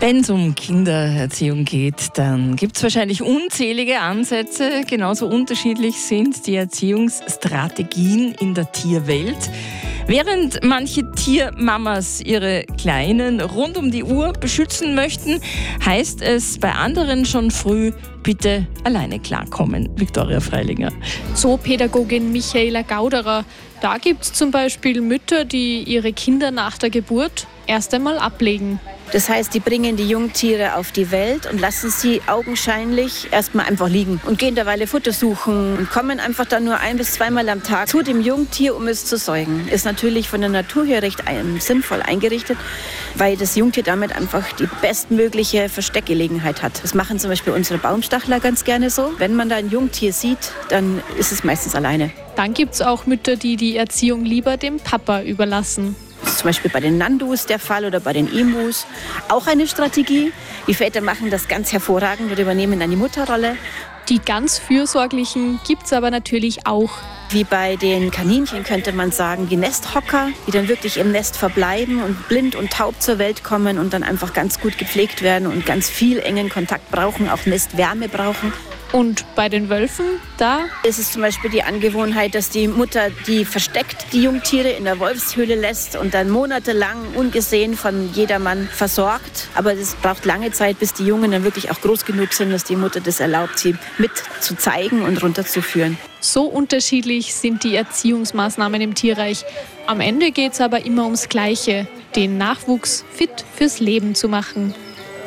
Wenn es um Kindererziehung geht, dann gibt es wahrscheinlich unzählige Ansätze. Genauso unterschiedlich sind die Erziehungsstrategien in der Tierwelt. Während manche Tiermamas ihre Kleinen rund um die Uhr beschützen möchten, heißt es bei anderen schon früh, bitte alleine klarkommen. Viktoria Freilinger. Zoopädagogin Michaela Gauderer. Da gibt es zum Beispiel Mütter, die ihre Kinder nach der Geburt erst einmal ablegen. Das heißt, die bringen die Jungtiere auf die Welt und lassen sie augenscheinlich erstmal einfach liegen und gehen derweil Futter suchen und kommen einfach dann nur 1- bis 2-mal am Tag zu dem Jungtier, um es zu säugen. Ist natürlich von der Natur her recht sinnvoll eingerichtet, weil das Jungtier damit einfach die bestmögliche Versteckgelegenheit hat. Das machen zum Beispiel unsere Baumstachler ganz gerne so. Wenn man da ein Jungtier sieht, dann ist es meistens alleine. Dann gibt es auch Mütter, die die Erziehung lieber dem Papa überlassen. Das ist zum Beispiel bei den Nandus der Fall oder bei den Emus. Auch eine Strategie. Die Väter machen das ganz hervorragend und übernehmen dann die Mutterrolle. Die ganz Fürsorglichen gibt es aber natürlich auch. Wie bei den Kaninchen könnte man sagen, die Nesthocker, die dann wirklich im Nest verbleiben und blind und taub zur Welt kommen und dann einfach ganz gut gepflegt werden und ganz viel engen Kontakt brauchen, auch Nestwärme brauchen. Und bei den Wölfen, da ist es zum Beispiel die Angewohnheit, dass die Mutter die versteckt die Jungtiere in der Wolfshöhle lässt und dann monatelang ungesehen von jedermann versorgt. Aber es braucht lange Zeit, bis die Jungen dann wirklich auch groß genug sind, dass die Mutter das erlaubt, sie mit zu zeigen und runterzuführen. So unterschiedlich sind die Erziehungsmaßnahmen im Tierreich. Am Ende geht es aber immer ums Gleiche, den Nachwuchs fit fürs Leben zu machen.